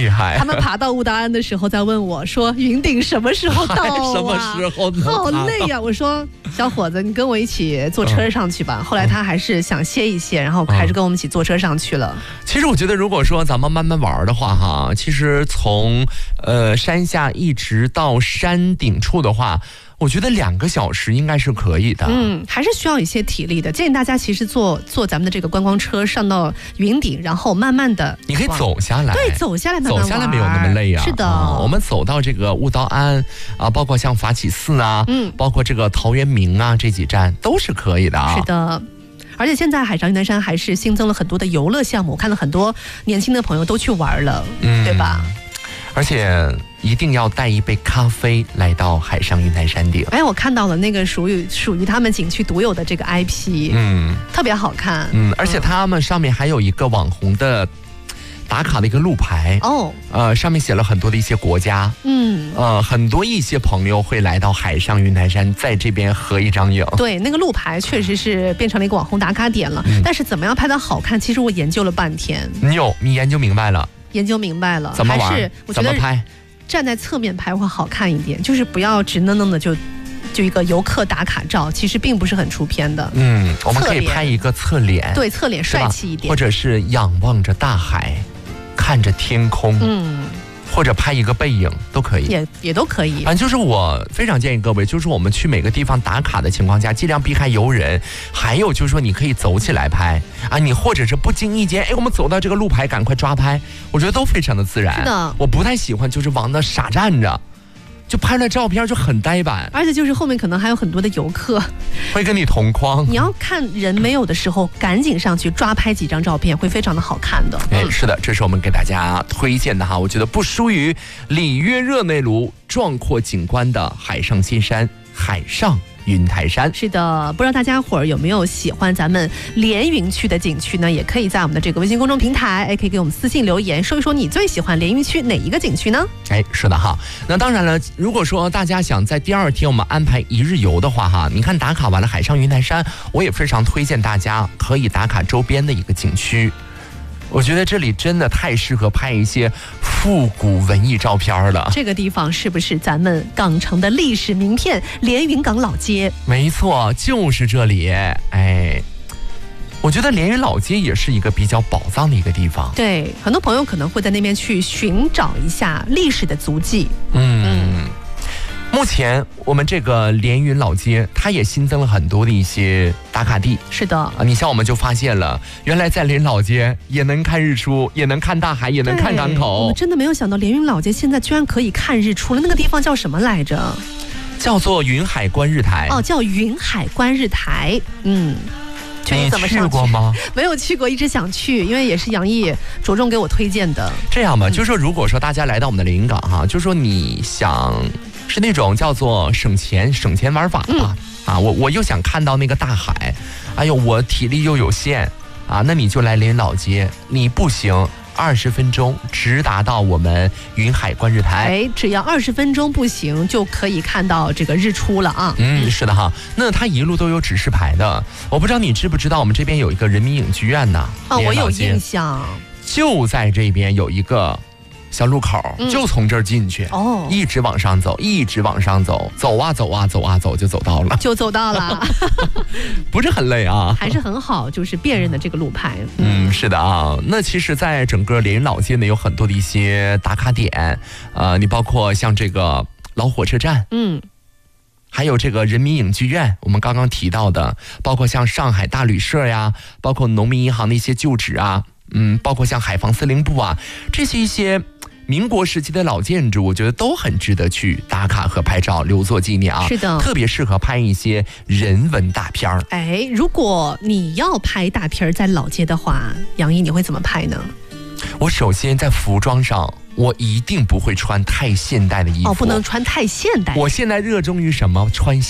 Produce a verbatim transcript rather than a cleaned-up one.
害。 他们爬到雾达安的时候，在问我说：“云顶什么时候到啊？ 什么时候能好累呀、啊！”我说：“小伙子，你跟我一起坐车上去吧。嗯”后来他还是想歇一歇，然后还是跟我们一起坐车上去了。 其实我觉得，如果说咱们慢慢玩的话，哈，其实从呃山下一直到山顶处的话，我觉得两个小时应该是可以的。 嗯，还是需要一些体力的。建议大家其实坐坐咱们的这个观光车上到云顶，然后慢慢的， 你可以走下来， 对，走下来慢慢玩， 走下来没有那么累啊。 是的， 啊、我们走到这个雾道安啊，包括像法起寺啊，嗯，包括这个陶渊明啊，这几站都是可以的啊。 是的。而且现在海上云南山还是新增了很多的游乐项目，我看到很多年轻的朋友都去玩了，嗯，对吧？ 而且一定要带一杯咖啡来到海上云南山顶。 哎，我看到了那个属于属于他们景区独有的这个 I P， 嗯，特别好看， 嗯，而且他们上面还有一个网红的打卡的一个路牌哦，呃，上面写了很多的一些国家，嗯，呃，很多一些朋友会来到海上云南山，在这边合一张影。 对，那个路牌确实是变成了一个网红打卡点了，嗯、但是怎么样拍得好看，其实我研究了半天。 你有，你研究明白了？ 研究明白了， 怎么玩？ 还是我觉得怎么拍？ 站在侧面拍会好看一点，就是不要直愣愣的就就一个游客打卡照，其实并不是很出片的。 嗯，我们可以拍一个侧脸， 对，侧脸帅气一点， 或者是仰望着大海，看着天空，嗯。或者拍一个背影都可以， 也也都可以。 反正就是我非常建议各位，就是我们去每个地方打卡的情况下，尽量避开游人。还有就是说，你可以走起来拍啊，你或者是不经意间，哎，我们走到这个路牌，赶快抓拍，我觉得都非常的自然。 是的， 我不太喜欢就是往那傻站着。就拍了照片就很呆板， 而且就是后面可能还有很多的游客会跟你同框。 你要看人没有的时候，赶紧上去抓拍几张照片，会非常的好看的。 哎，是的，这是我们给大家推荐的哈，我觉得不输于里约热内卢壮阔景观的海上新山海上云台山。 是的，不知道大家伙儿有没有喜欢咱们连云区的景区呢？也可以在我们的这个微信公众平台，哎，可以给我们私信留言，说一说你最喜欢连云区哪一个景区呢？ 哎，是的哈。那当然了，如果说大家想在第二天我们安排一日游的话哈，你看打卡完了海上云台山，我也非常推荐大家可以打卡周边的一个景区。我觉得这里真的太适合拍一些复古文艺照片了。 这个地方是不是咱们港城的历史名片连云港老街？ 没错，就是这里。哎，我觉得连云老街也是一个比较宝藏的一个地方。 对，很多朋友可能会在那边去寻找一下历史的足迹。 嗯。嗯，目前我们这个连云老街，它也新增了很多的一些打卡地。 是的啊，你像我们就发现了，原来在连云老街也能看日出，也能看大海，也能看港口。 我们真的没有想到连云老街现在居然可以看日出了。那个地方叫什么来着？ 叫做云海观日台。 哦，叫云海观日台。嗯。 你怎么去过吗？ 没有去过，一直想去，因为也是杨毅着重给我推荐的。 这样吧，嗯、就是说，如果说大家来到我们的连云港哈，就是说你想是那种叫做省钱省钱玩法吧、嗯、啊，我我又想看到那个大海，哎呦，我体力又有限啊，那你就来连云老街，你不行。二十分钟直达到我们云海观日台， 哎，只要二十分钟步行就可以看到这个日出了啊！ 嗯，是的哈。那它一路都有指示牌的，我不知道你知不知道，我们这边有一个人民影剧院呢。 啊、哦，我有印象， 就在这边有一个小路口，嗯、就从这儿进去，哦，一直往上走，一直往上走，走啊走啊走啊走，就走到了， 就走到了， 不是很累啊， 还是很好，就是辨认的这个路牌。 嗯，嗯是的啊。那其实，在整个连云老街呢，有很多的一些打卡点，呃，你包括像这个老火车站，嗯。还有这个人民影剧院，我们刚刚提到的，包括像上海大旅社呀，包括农民银行的一些旧址啊，嗯，包括像海防司令部啊，这些一些民国时期的老建筑，我觉得都很值得去打卡和拍照，留作纪念啊。 是的， 特别适合拍一些人文大片儿。 哎，如果你要拍大片儿在老街的话，杨毅你会怎么拍呢？ 我首先在服装上，我一定不会穿太现代的衣服。 哦，不能穿太现代。 我现在热衷于什么？穿